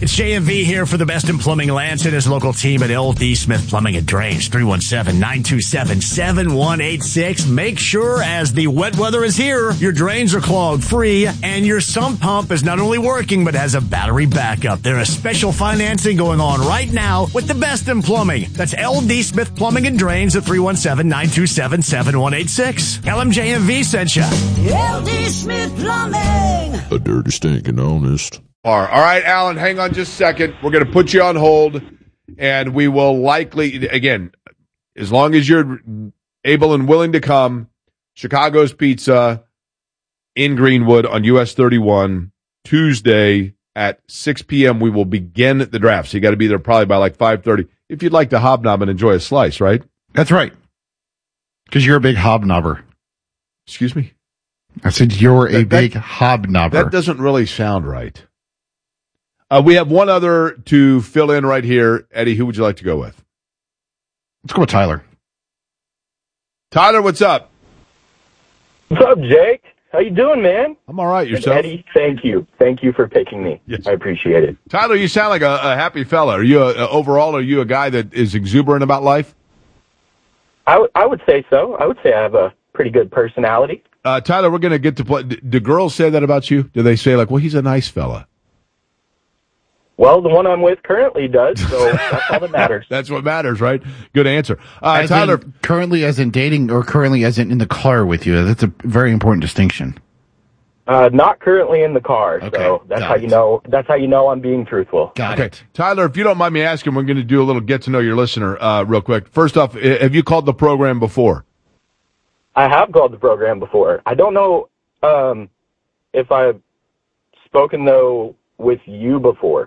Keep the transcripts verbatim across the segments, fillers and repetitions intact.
It's J M V here for the best in plumbing. Lance and his local team at L D Smith Plumbing and Drains. three one seven, nine two seven, seven one eight six. Make sure as the wet weather is here, your drains are clogged free and your sump pump is not only working but has a battery backup. There is special financing going on right now with the best in plumbing. That's L D Smith Plumbing and Drains at three one seven, nine two seven, seven one eight six. L M J M V sent you. L D Smith Plumbing. A dirty, stinking honest. All right, Alan, hang on just a second. We're going to put you on hold, and we will likely, again, as long as you're able and willing to come, Chicago's Pizza in Greenwood on U S thirty-one, Tuesday at six p.m. We will begin the draft. So you got to be there probably by like five thirty if you'd like to hobnob and enjoy a slice, right? That's right. Because you're a big hobnobber. Excuse me? I said you're that, a big that, hobnobber. That doesn't really sound right. Uh, we have one other to fill in right here. Eddie, who would you like to go with? Let's go with Tyler. Tyler, what's up? What's up, Jake? How you doing, man? I'm all right. Yourself? And Eddie, thank you. Thank you for picking me. Yes. I appreciate it. Tyler, you sound like a, a happy fella. Are you, a, overall, are you a guy that is exuberant about life? I, w- I would say so. I would say I have a pretty good personality. Uh, Tyler, we're going to get to play. Do girls say that about you? Do they say, like, well, he's a nice fella? Well, the one I'm with currently does, so that's all that matters. That's what matters, right? Good answer. Uh, as Tyler. in, currently as in dating or currently as in in the car with you. That's a very important distinction. Uh, not currently in the car, Okay, so that's got how it. you know. That's how you know I'm being truthful. Got Okay. it. Tyler, if you don't mind me asking, we're going to do a little get to know your listener uh, real quick. First off, i- have you called the program before? I have called the program before. I don't know um, if I've spoken though with you before.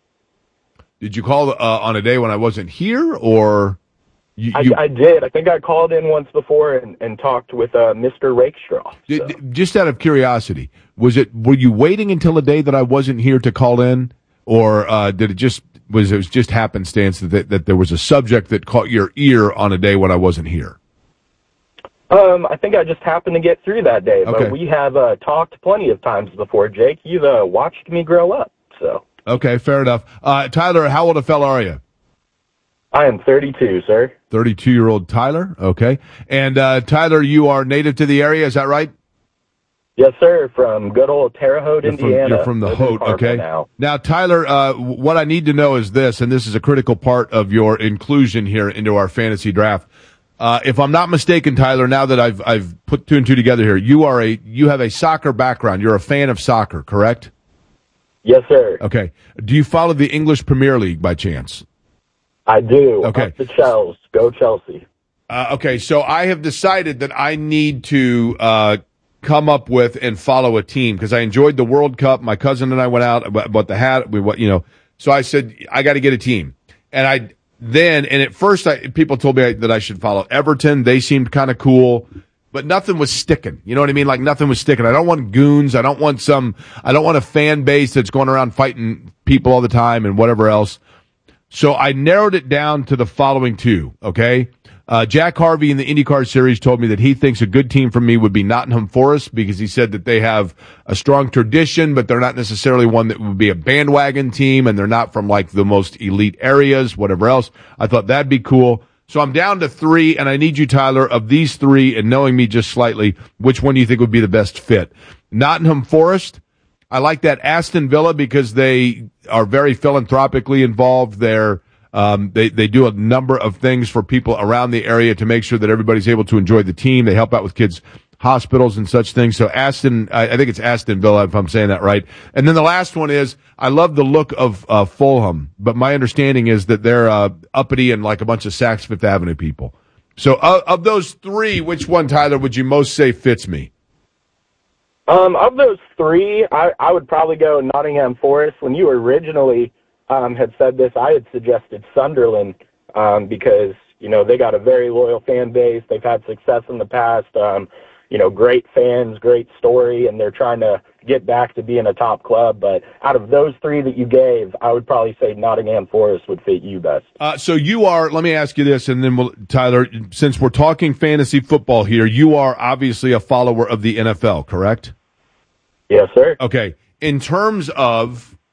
Did you call uh, on a day when I wasn't here, or you? I, you I did. I think I called in once before and, and talked with uh, Mister Rakestraw. d- So. d- just out of curiosity, was it? Were you waiting until a day that I wasn't here to call in, or uh, did it just was it was just happenstance that that there was a subject that caught your ear on a day when I wasn't here? Um, I think I just happened to get through that day, but Okay. we have uh, talked plenty of times before, Jake. You've uh, watched me grow up, so. Okay, fair enough. Uh, Tyler, how old a fella are you? I am thirty-two, sir. thirty-two-year-old Tyler. Okay, and uh, Tyler, you are native to the area, is that right? Yes, sir, from good old Terre Haute, You're from, Indiana. you're from the Live in Haute, Carmel okay? Now. Now, Tyler, uh, what I need to know is this, and this is a critical part of your inclusion here into our fantasy draft. Uh, if I'm not mistaken, Tyler, now that I've I've put two and two together here, you are a you have a soccer background. You're a fan of soccer, correct? Yes, sir. Okay. Do you follow the English Premier League by chance? I do. Okay. Up the Chelsea. Go Chelsea. Uh, okay, so I have decided that I need to uh, come up with and follow a team because I enjoyed the World Cup. My cousin and I went out, bought the hat. We, what you know, so I said I got to get a team, and I then and at first I, people told me that I should follow Everton. They seemed kind of cool. But nothing was sticking. You know what I mean? Like nothing was sticking. I don't want goons. I don't want some, I don't want a fan base that's going around fighting people all the time and whatever else. So I narrowed it down to the following two, okay? Uh, Jack Harvey in the IndyCar series told me that he thinks a good team for me would be Nottingham Forest because he said that they have a strong tradition, but they're not necessarily one that would be a bandwagon team and they're not from like the most elite areas, whatever else. I thought that'd be cool. So I'm down to three, and I need you, Tyler, of these three, and knowing me just slightly, which one do you think would be the best fit? Nottingham Forest. I like that. Aston Villa because they are very philanthropically involved. They're, um, they, they do a number of things for people around the area to make sure that everybody's able to enjoy the team. They help out with kids' hospitals and such things. So Aston, I, I think it's Aston Villa, if I'm saying that right. And then the last one is, I love the look of uh, Fulham, but my understanding is that they're uh, uppity and like a bunch of Saks Fifth Avenue people. So uh, of those three, which one, Tyler, would you most say fits me? Um, of those three, I, I would probably go Nottingham Forest. When you originally um, had said this, I had suggested Sunderland um, because, you know, they got a very loyal fan base. They've had success in the past. Um, you know, great fans, great story, and they're trying to get back to being a top club. But out of those three that you gave, I would probably say Nottingham Forest would fit you best. Uh, so you are, let me ask you this, and then we'll, Tyler, since we're talking fantasy football here, you are obviously a follower of the N F L, correct? Yes, sir. Okay. In terms of